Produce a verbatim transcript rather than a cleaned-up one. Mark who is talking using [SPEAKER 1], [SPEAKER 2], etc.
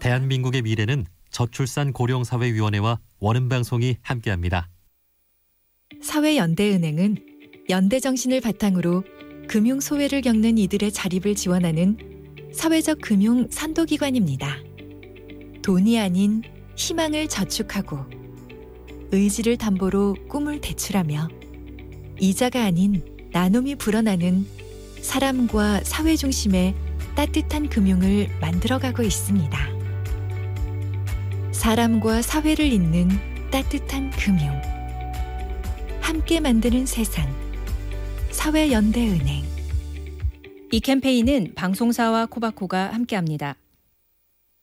[SPEAKER 1] 대한민국의 미래는 저출산 고령사회위원회와 원음방송이 함께합니다.
[SPEAKER 2] 사회연대은행은 연대정신을 바탕으로 금융소외를 겪는 이들의 자립을 지원하는 사회적 금융 선도기관입니다. 돈이 아닌 희망을 저축하고 의지를 담보로 꿈을 대출하며 이자가 아닌 나눔이 불어나는 사람과 사회 중심의 따뜻한 금융을 만들어가고 있습니다. 사람과 사회를 잇는 따뜻한 금융. 함께 만드는 세상. 사회연대은행.
[SPEAKER 3] 이 캠페인은 방송사와 코바코가 함께합니다.